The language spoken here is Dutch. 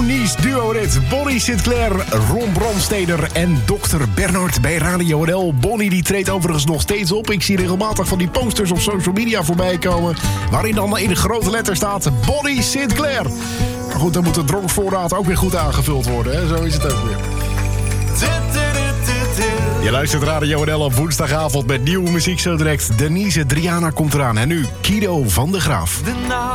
Nice duo-rit. Bonnie Sinclair, Ron Brandsteder en Dr. Bernard bij Radio NL. Bonnie die treedt overigens nog steeds op. Ik zie regelmatig van die posters op social media voorbij komen, waarin dan in de grote letter staat Bonnie Sinclair. Maar goed, dan moet de dronksvoorraad ook weer goed aangevuld worden. Hè? Zo is het ook weer. Je luistert Radio NL op woensdagavond met nieuwe muziek zo direct. Denise Driana komt eraan. En nu Kido van de Graaf.